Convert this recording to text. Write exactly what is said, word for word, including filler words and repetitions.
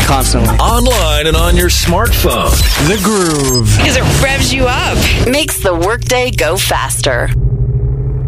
constantly. Online and on your smartphone. The Groove. Because it revs you up. Makes the workday go faster.